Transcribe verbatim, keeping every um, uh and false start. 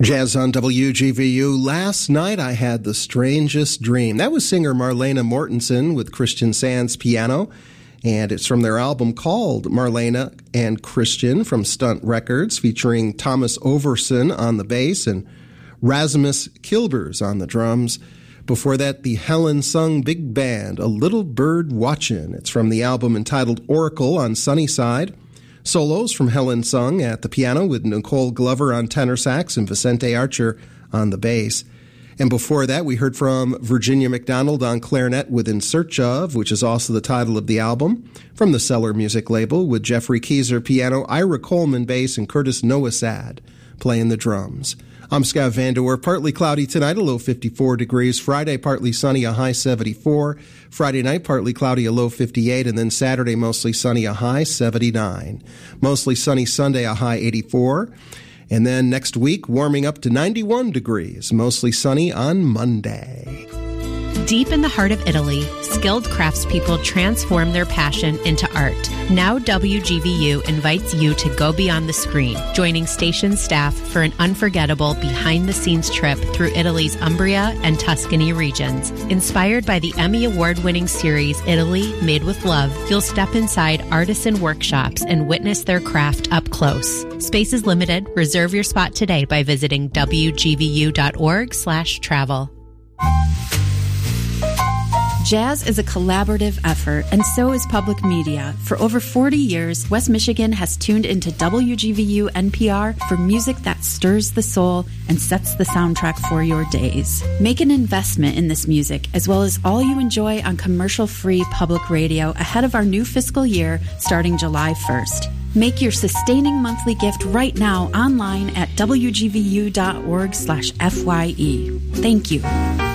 Jazz on W G V U. Last night I had the strangest dream. That was singer Marlena Mortensen with Christian Sands piano, and it's from their album called Marlena and Christian from Stunt Records, featuring Thomas Overson on the bass and Rasmus Kilbers on the drums. Before that, the Helen Sung Big Band, A Little Bird Watchin'. It's from the album entitled Oracle on Sunnyside. Solos from Helen Sung at the piano with Nicole Glover on tenor sax and Vicente Archer on the bass. And before that, we heard from Virginia McDonald on clarinet with In Search Of, which is also the title of the album, from the Cellar Music label, with Jeffrey Keyser piano, Ira Coleman bass, and Curtis Noasad playing the drums. I'm Scott Vandoor. Partly cloudy tonight, a low fifty-four degrees. Friday, partly sunny, a high seventy-four. Friday night, partly cloudy, a low fifty-eight. And then Saturday, mostly sunny, a high seventy-nine. Mostly sunny Sunday, a high eighty-four. And then next week, warming up to ninety-one degrees. Mostly sunny on Monday. Deep in the heart of Italy, skilled craftspeople transform their passion into art. Now W G V U invites you to go beyond the screen, joining station staff for an unforgettable behind-the-scenes trip through Italy's Umbria and Tuscany regions. Inspired by the Emmy Award-winning series Italy Made with Love, you'll step inside artisan workshops and witness their craft up close. Space is limited. Reserve your spot today by visiting W G V U dot org slash travel. Jazz is a collaborative effort, and so is public media. For over forty years, West Michigan has tuned into W G V U N P R for music that stirs the soul and sets the soundtrack for your days. Make an investment in this music, as well as all you enjoy on commercial-free public radio ahead of our new fiscal year starting July first. Make your sustaining monthly gift right now online at W G V U dot org slash F Y E. Thank you.